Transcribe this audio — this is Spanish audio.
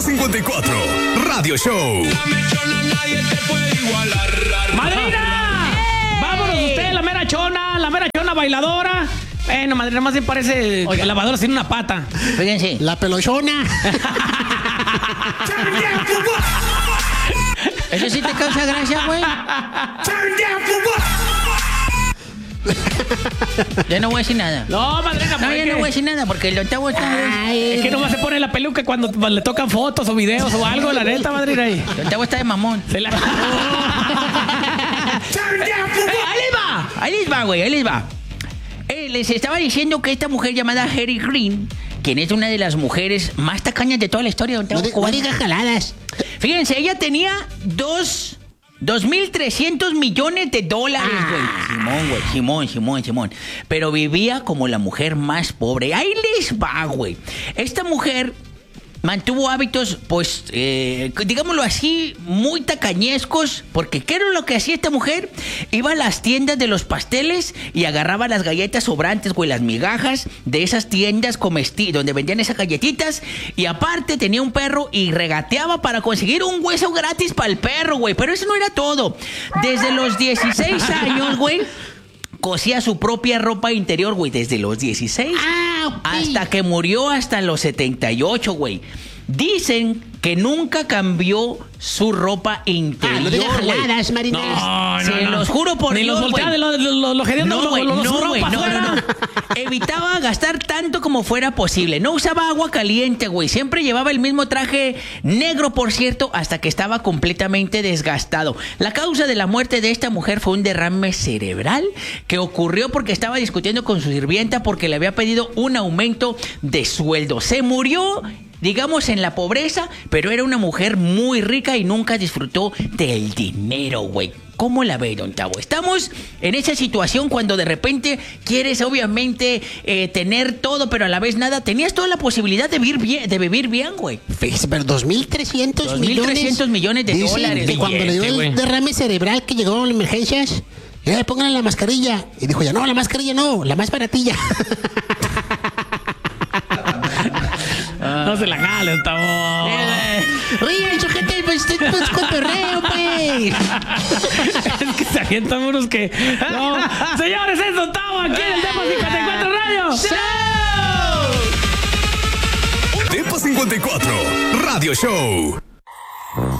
Depa 54, Radio Show. ¡Madrina! ¡Vámonos usted, la mera chona bailadora! Bueno, madrina, más bien parece lavadora sin una pata. Fíjense. La pelochona. ¿Eso sí te causa gracia, güey? Ya no voy a decir nada. No, madrina, No, ya no voy a decir nada porque el octavo está... es que nomás se pone la peluca cuando le tocan fotos o videos o algo, la neta, madrina. Ahí. El octavo está de mamón. Se la... Ahí les va, güey, ahí les va. Les estaba diciendo que esta mujer llamada Harry Green, quien es una de las mujeres más tacañas de toda la historia de No digas jaladas. Fíjense, ella tenía 2.300 millones de dólares, güey. Simón. Pero vivía como la mujer más pobre. Ahí les va, güey. Esta mujer mantuvo hábitos, pues, digámoslo así, muy tacañescos, porque ¿qué era lo que hacía esta mujer? Iba a las tiendas de los pasteles y agarraba las galletas sobrantes, güey, las migajas de esas tiendas comestibles, donde vendían esas galletitas, y aparte tenía un perro y regateaba para conseguir un hueso gratis para el perro, güey, pero eso no era todo. Desde los 16 años, güey, cosía su propia ropa interior, güey, desde los 16 hasta que murió hasta los 78, güey. Dicen que nunca cambió su ropa interior. No digas jaladas, marinas. Se los juro por Ni Dios, los voltea güey. los gerios, No, güey, no. fuera. Evitaba gastar tanto como fuera posible. No usaba agua caliente, güey. Siempre llevaba el mismo traje negro, por cierto, hasta que estaba completamente desgastado. La causa de la muerte de esta mujer fue un derrame cerebral que ocurrió porque estaba discutiendo con su sirvienta porque le había pedido un aumento de sueldo. Se murió, digamos, en la pobreza, pero era una mujer muy rica y nunca disfrutó del dinero, güey. ¿Cómo la ve, don Tavo? Estamos en esa situación cuando de repente quieres, obviamente, tener todo, pero a la vez nada. Tenías toda la posibilidad de vivir bien, güey. Pero 2.300 millones. 2.300 millones de Dicen dólares. que cuando le dio el güey. derrame cerebral que llegó a las emergencias, pónganle la mascarilla. Y dijo ya, no, la mascarilla no, la más baratilla. No se la jale, Tavo. Ríen, sujete, pues cotorreo, pues. Es que se avientan unos que... No. Señores, eso Tavo aquí en el Depa 54 Radio. Depa 54, Radio Show.